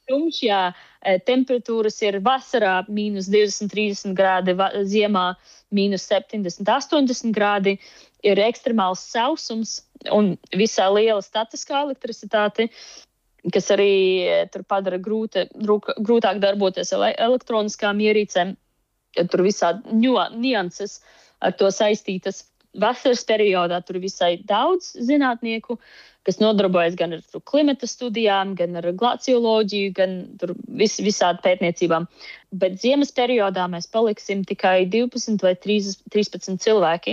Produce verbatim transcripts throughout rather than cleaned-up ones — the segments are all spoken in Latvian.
Tumšs, jā, temperatūras ir vasarā mīnus divdesmit, trīsdesmit grādi, ziemā mīnus septiņdesmit, astoņdesmit grādi, ir ekstremāls sausums un visā liela statiskā elektricitāte, kas arī tur padara grūti, grūtāk darboties ar elektroniskām ierīcēm. Tur visādi nianses ar to saistītas. Vasaras periodā tur visai daudz zinātnieku, kas nodarbojas gan ar klimata studijām, gan ar glacioloģiju, gan tur vis, visādi pētniecībām. Bet ziemas periodā mēs paliksim tikai divpadsmit vai trīspadsmit cilvēki,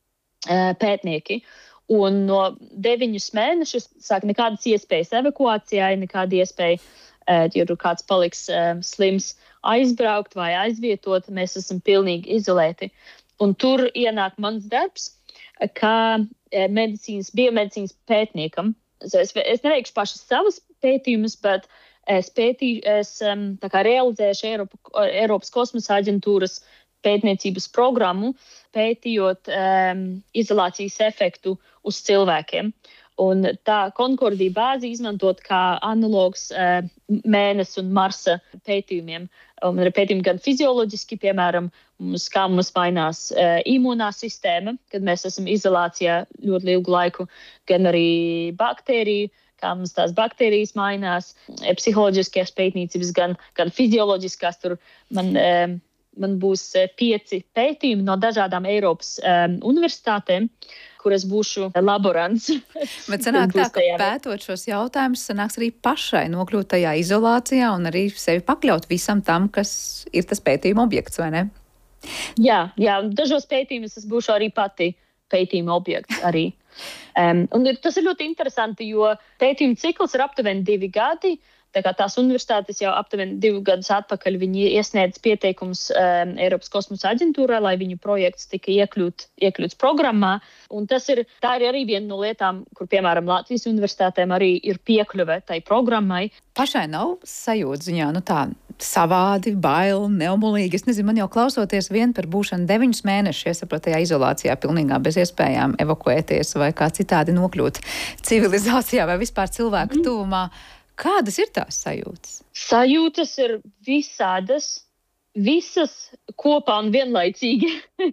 pētnieki. Un no deviņus mēnešus sāk nekādas iespējas evakuācijai, nekāda iespēja, ja tur kāds paliks slims, aizbraukt vai aizvietot, mēs esam pilnīgi izolēti. Un tur ienāk mans darbs, kā medicīnas, biomedicīnas pētniekam. Es, es neveikšu pašas savas pētījumus, bet es, pētīju, es tā kā realizēšu Eiropa, Eiropas kosmosa aģentūras pētniecības programmu, pētījot um, izolācijas efektu uz cilvēkiem. Un tā Konkordija bāzi izmantot kā analogs uh, Mēness un Marsa pētījumiem. Un ir pētījumi gan fizioloģiski, piemēram, mums, kā mums mainās uh, imūnā sistēma, kad mēs esam izolācijā ļoti ilgu laiku, gan arī baktēriju, kā mums tās baktērijas mainās, psiholoģiskās pētniecības, gan, gan fizioloģiskās. Tur man, uh, man būs pieci pētījumi no dažādām Eiropas um, universitātēm, kur es būšu laborants. Bet sanāk tā, ka pētot šos jautājumus, sanāks arī pašai nokļūt tajā izolācijā un arī sevi pakļaut visam tam, kas ir tas pētījuma objekts, vai ne? Jā, jā, dažos pētījumus es būšu arī pati pētījuma objekts arī. Um, un tas ir ļoti interesanti, jo pētījuma cikls ir aptuveni divi gadi. Tā kā tās universitātes jau aptuveni divu gadus atpakaļ viņi iesniedz pieteikums um, Eiropas kosmosa aģentūrā, lai viņu projekts tika iekļūt, iekļūts programmā. Un tas ir, tā ir arī viena no lietām, kur, piemēram, Latvijas universitātēm arī ir piekļuve tai programmai. Pašai nav sajūta ziņā, nu tā savādi, baili, neumulīgi. Es nezinu, man jau klausoties vien par būšanu deviņus mēnešus, iesaprot tajā izolācijā pilnīgā bez iespējām evakuēties vai kā citādi nokļūt civilizācijā vai vispār cilvēku mm. tuvumā. Kādas ir tās sajūtas? Sajūtas ir visādas, visas kopā un vienlaicīgi.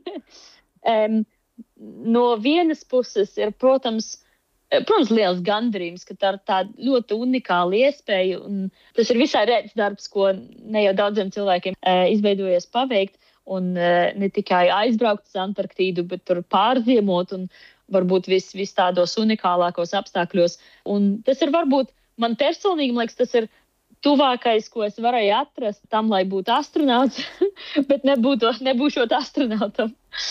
um, no vienas puses ir, protams, protams, liels gandarījums, ka tā ir tāda ļoti unikāla iespēja. Un tas ir visai rēts darbs, ko ne jau daudziem cilvēkiem uh, izveidojies paveikt. Un uh, ne tikai aizbraukt uz Antarktīdu, bet tur pārziemot un varbūt vis, vis tādos unikālākos apstākļos. Un tas ir varbūt man personīgi, man liekas, tas ir tuvākais, ko es varēju atrast tam, lai būtu astronauts, bet nebūtu, nebūšot astronautam.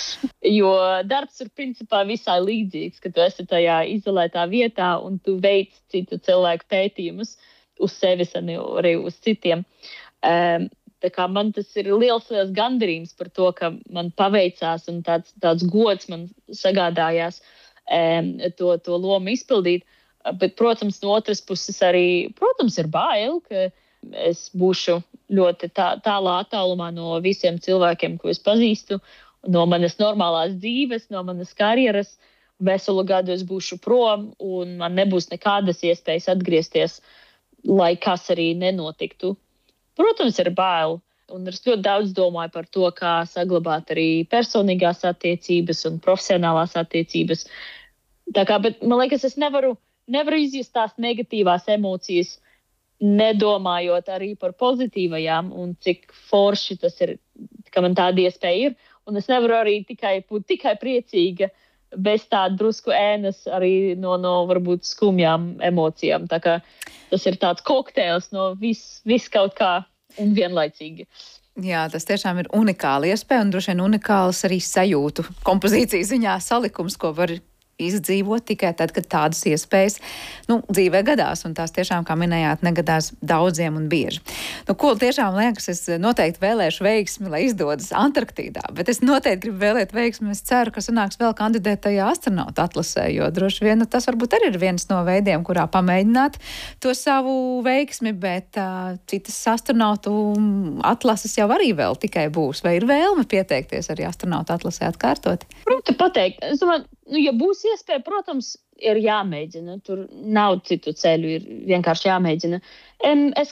Jo darbs ir principā visai līdzīgs, ka tu esi tajā izolētā vietā un tu veic citu cilvēku pētījumus uz sevis un arī uz citiem. Um, tā kā man tas ir liels, liels gandarījums par to, ka man paveicās un tāds, tāds gods man sagādājās um, to, to lomu izpildīt. Bet, protams, no otras puses arī, protams, ir bail, ka es būšu ļoti tā, tālā attālumā no visiem cilvēkiem, ko es pazīstu, no manas normālās dzīves, no manas karjeras. Veselu gadu es būšu prom un man nebūs nekādas iespējas atgriezties, lai kas arī nenotiktu. Protams, ir bail. Un es ļoti daudz domāju par to, kā saglabāt arī personīgās attiecības un profesionālās attiecības. Tā kā, bet man liekas, es nevaru Nevaru izjust tās negatīvās emocijas, nedomājot arī par pozitīvajām un cik forši tas ir, ka man tāda iespēja ir. Un es nevaru arī tikai būt tikai priecīga, bez tāda drusku ēnas arī no, no varbūt skumjām emocijām. Tā kā tas ir tāds kokteils no vis, vis kaut kā un vienlaicīgi. Jā, tas tiešām ir unikāla iespēja un droši vien unikāls arī sajūtu kompozīcijas ziņā salikums, ko var izdzīvot tikai tad, kad tādas iespējas nu, dzīvē gadās, un tās tiešām, kā minējāt, negadās daudziem un bieži. Nu, ko tiešām liekas, es noteikti vēlēšu veiksmi, lai izdodas Antarktīdā, bet es noteikti gribu vēlēt veiksmi, es ceru, ka sanāks vēl kandidēt tajā astronauta atlasē, jo droši vien nu, tas varbūt arī ir viens no veidiem, kurā pamēģināt to savu veiksmi, bet uh, citas astronautu atlases jau arī vēl tikai būs. Vai ir vēlme pieteikties arī astronauta atlasē atkārtoti? Proti pateikt, es domāju, nu, ja būs iespēja, protams, ir jāmēģina. Tur nav citu ceļu, ir vienkārši jāmēģina. Es